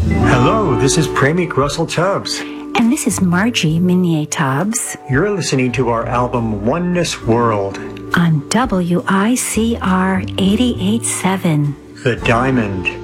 Hello, this is Premik Russell Tubbs. And this is Margie Minier Tubbs. You're listening to our album Oneness World on WICR 88.7. The Diamond.